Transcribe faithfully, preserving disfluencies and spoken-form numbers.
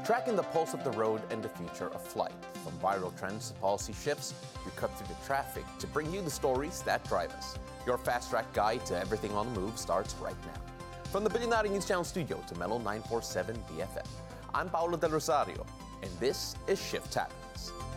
Tracking the pulse of the road and the future of flight. From viral trends to policy shifts, we cut through the traffic to bring you the stories that drive us. Your Fast Track guide to everything on the move starts right now. From the Billionaire News Channel studio to Mellow nine forty-seven B F M, I'm Paolo Del Rosario, and this is Shift Happens.